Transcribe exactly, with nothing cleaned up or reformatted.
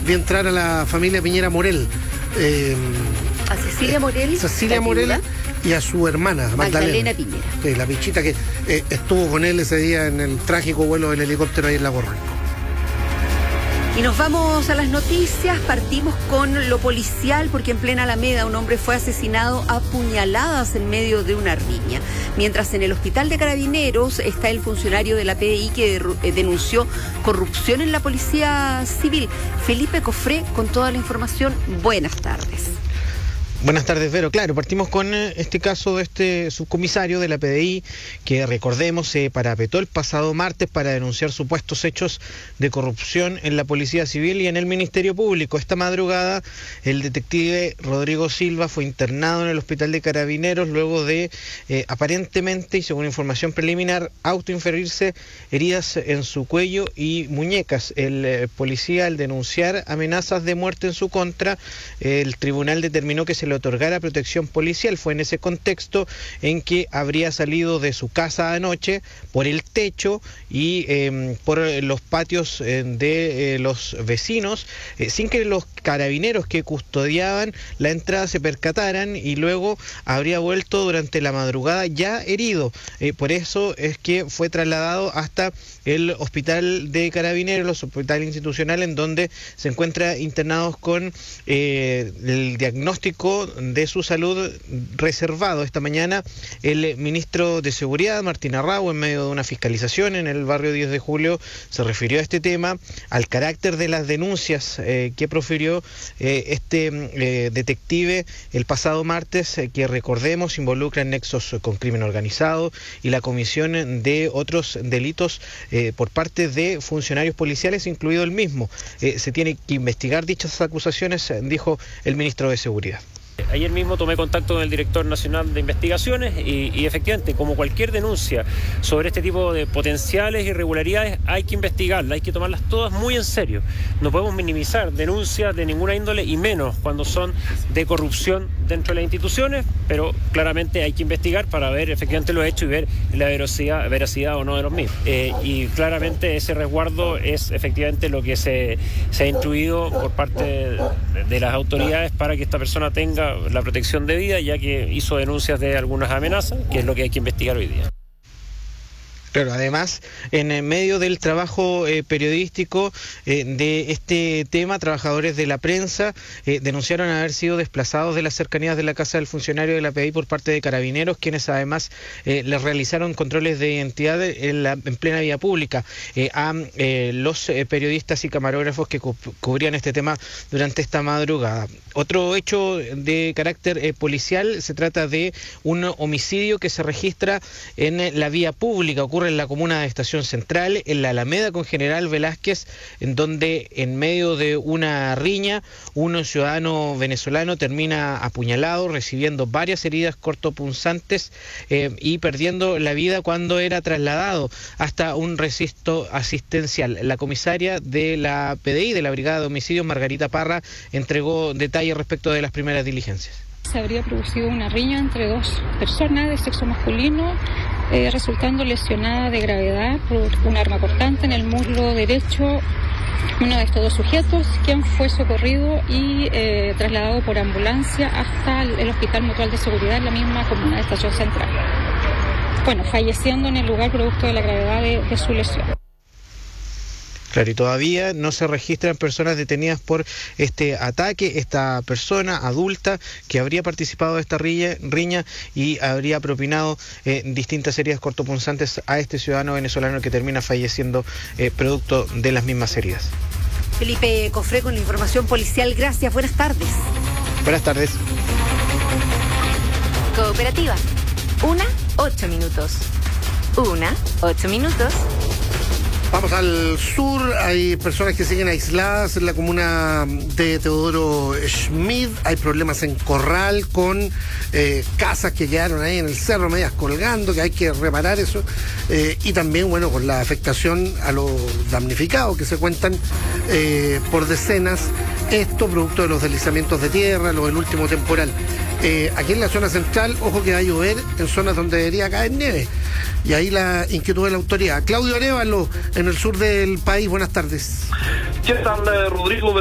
vi entrar a la familia Piñera Morel. Eh, a Cecilia Morel. Cecilia Morel y a su hermana, Magdalena, Magdalena Piñera. Sí, la pichita que eh, estuvo con él ese día en el trágico vuelo del helicóptero ahí en Lago Ranco. Y nos vamos a las noticias, partimos con lo policial porque en plena Alameda un hombre fue asesinado a puñaladas en medio de una riña. Mientras en el hospital de Carabineros está el funcionario de la P D I que denunció corrupción en la policía civil. Felipe Cofré con toda la información. Buenas tardes. Buenas tardes, Vero. Claro, partimos con este caso de este subcomisario de la P D I que, recordemos, se parapetó el pasado martes para denunciar supuestos hechos de corrupción en la Policía Civil y en el Ministerio Público. Esta madrugada el detective Rodrigo Silva fue internado en el Hospital de Carabineros luego de eh, aparentemente, y según información preliminar, autoinferirse heridas en su cuello y muñecas. El eh, policía, al denunciar amenazas de muerte en su contra, eh, el tribunal determinó que se le otorgara protección policial. Fue en ese contexto en que habría salido de su casa anoche por el techo y eh, por los patios eh, de eh, los vecinos, eh, sin que los carabineros que custodiaban la entrada se percataran, y luego habría vuelto durante la madrugada ya herido. Eh, por eso es que fue trasladado hasta el Hospital de Carabineros, el hospital institucional, en donde se encuentra internados con eh, el diagnóstico de su salud reservado. Esta mañana el ministro de Seguridad, Martín Arrau, en medio de una fiscalización en el barrio diez de julio, se refirió a este tema, al carácter de las denuncias eh, que profirió eh, este eh, detective el pasado martes, eh, que, recordemos, involucran nexos con crimen organizado y la comisión de otros delitos eh, por parte de funcionarios policiales, incluido el mismo. Eh, se tiene que investigar dichas acusaciones, dijo el ministro de Seguridad. Ayer mismo tomé contacto con el director nacional de investigaciones y, y efectivamente, como cualquier denuncia sobre este tipo de potenciales irregularidades, hay que investigarlas, hay que tomarlas todas muy en serio. No podemos minimizar denuncias de ninguna índole, y menos cuando son de corrupción dentro de las instituciones, pero claramente hay que investigar para ver efectivamente los hechos y ver la veracidad, veracidad o no de los mismos. Eh, y claramente ese resguardo es efectivamente lo que se, se ha instruido por parte de, de las autoridades para que esta persona tenga la protección debida, ya que hizo denuncias de algunas amenazas, que es lo que hay que investigar hoy día. Claro, además, en medio del trabajo eh, periodístico eh, de este tema, trabajadores de la prensa eh, denunciaron haber sido desplazados de las cercanías de la casa del funcionario de la P D I por parte de Carabineros, quienes además eh, les realizaron controles de identidad en, la, en plena vía pública eh, a eh, los eh, periodistas y camarógrafos que cu cubrían este tema durante esta madrugada. Otro hecho de carácter eh, policial, se trata de un homicidio que se registra en eh, la vía pública. Ocurre en la comuna de Estación Central, en la Alameda con General Velázquez, en donde en medio de una riña un ciudadano venezolano termina apuñalado, recibiendo varias heridas cortopunzantes eh, y perdiendo la vida cuando era trasladado hasta un recinto asistencial. La comisaria de la P D I, de la Brigada de Homicidios, Margarita Parra, entregó detalles respecto de las primeras diligencias. Se habría producido una riña entre dos personas de sexo masculino, eh, resultando lesionada de gravedad por un arma cortante en el muslo derecho uno de estos dos sujetos, quien fue socorrido y eh, trasladado por ambulancia hasta el, el Hospital Mutual de Seguridad en la misma comuna de Estación Central. Bueno, falleciendo en el lugar producto de la gravedad de, de su lesión. Claro, y todavía no se registran personas detenidas por este ataque. Esta persona adulta que habría participado de esta riña, riña y habría propinado eh, distintas heridas cortopunzantes a este ciudadano venezolano que termina falleciendo eh, producto de las mismas heridas. Felipe Cofré con la información policial. Gracias, buenas tardes. Buenas tardes. Cooperativa. Una, ocho minutos. Una, ocho minutos. Vamos al sur, hay personas que siguen aisladas en la comuna de Teodoro Schmidt, hay problemas en Corral con eh, casas que quedaron ahí en el cerro medias colgando, que hay que reparar eso, eh, y también, bueno, con la afectación a los damnificados que se cuentan eh, por decenas, esto producto de los deslizamientos de tierra, lo del último temporal. Eh, aquí en la zona central, ojo que va a llover en zonas donde debería caer nieve. Y ahí la inquietud de la autoridad. Claudio Arévalo, en el sur del país, buenas tardes. ¿Qué tal, Rodrigo?